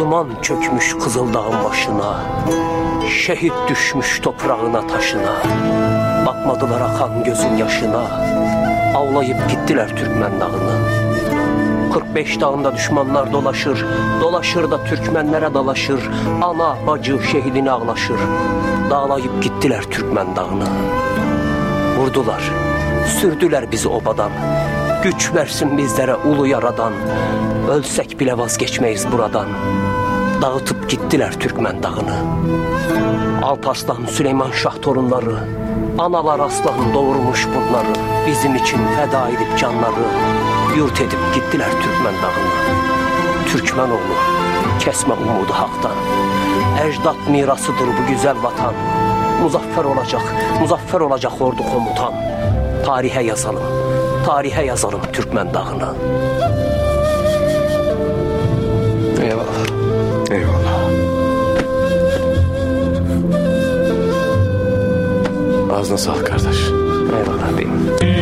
Duman çökmüş Kızıldağ'ın başına, şehit düşmüş toprağına taşına. Bakmadılar akan gözün yaşına, avlayıp gittiler Türkmen dağını. 45 dağında düşmanlar dolaşır, dolaşır da Türkmenlere dalaşır. Ana bacı şehidini ağlaşır, dağlayıp gittiler Türkmen dağını. Vurdular, sürdüler bizi obadan, güç versin bizlere ulu yaradan. Ölsek bile vazgeçmeyiz buradan, dağıtıp gittiler Türkmen dağını. Alparslan, Süleyman Şah torunları, analar aslan doğurmuş bunları. Bizim için feda edip canları, yurt edip gittiler Türkmen dağını. Türkmenoğlu, kesme umudu haktan, ecdat mirasıdır bu güzel vatan. Muzaffer olacak ordu komutan. Tarihe yazalım, tarihe yazalım Türkmen dağını. Eyvallah. Eyvallah. Ağzına sağlık kardeş. Eyvallah beyim.